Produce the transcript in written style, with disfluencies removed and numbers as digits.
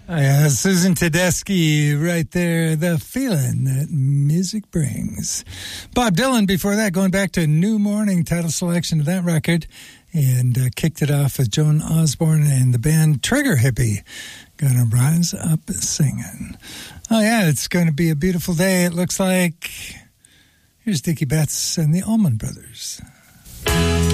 Yeah, Susan Tedeschi right there, the feeling that music brings. Bob Dylan before that, going back to New Morning, title selection of that record, and kicked it off with Joan Osborne and the band Trigger Hippie. Gonna rise up singing. Oh yeah, it's going to be a beautiful day, it looks like. Here's Dickie Betts and the Allman Brothers.